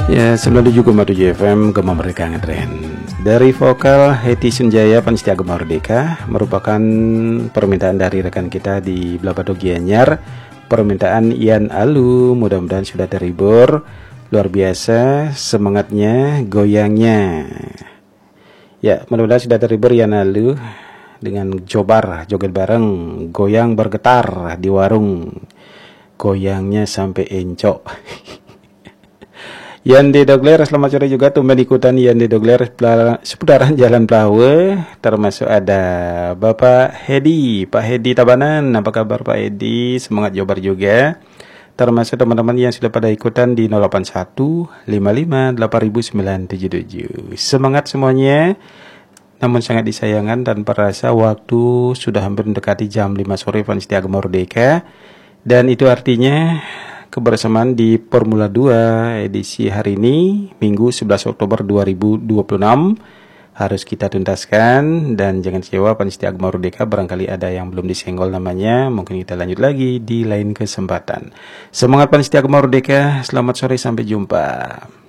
Ya, 97,7 FM Gema Merdeka Ngetren. Dari vokal Heti Sunjaya Panitia Gema Merdeka merupakan permintaan dari rekan kita di Blabado Gianyar. Permintaan Ian Alu, mudah-mudahan sudah terhibur. Luar biasa semangatnya, goyangnya. Ya, mudah-mudahan sudah terhibur Ian Alu dengan jobar, joget bareng, goyang bergetar di warung. Goyangnya sampai encok. Yandi Dogler, selamat sore juga tumben ikutan Yandi Dogler seputaran Jalan Plawe, termasuk ada Bapak Hedi, Pak Hedi Tabanan. Apa kabar Pak Hedi? Semangat jobar juga. Termasuk teman-teman yang sudah pada ikutan di 081 55 8977. Semangat semuanya. Namun sangat disayangkan dan perasa waktu sudah hampir mendekati jam 5 sore Panitia Gema Merdeka. Dan itu artinya kebersamaan di Formula 2 edisi hari ini, Minggu 11 Oktober 2026 harus kita tuntaskan. Dan jangan kecewa Panitia Gema Merdeka, barangkali ada yang belum disenggol namanya, mungkin kita lanjut lagi di lain kesempatan. Semangat Panitia Gema Merdeka, selamat sore, sampai jumpa.